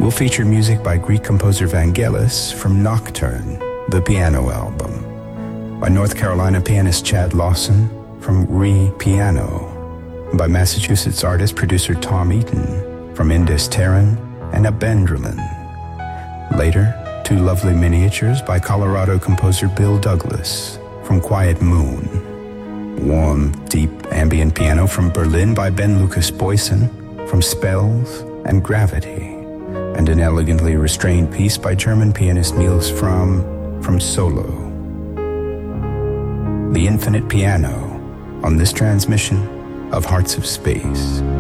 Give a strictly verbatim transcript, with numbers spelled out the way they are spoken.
will feature music by Greek composer Vangelis from Nocturne, the piano album, by North Carolina pianist Chad Lawson from Re Piano, by Massachusetts artist-producer Tom Eaton from Indus Terran and Abendrelin. Later, two lovely miniatures by Colorado composer Bill Douglas from Quiet Moon. Warm, deep ambient piano from Berlin by Ben Lucas Boysen from Spells and Gravity. And an elegantly restrained piece by German pianist Niels Fromm from Solo. The Infinite Piano on this transmission of Hearts of Space.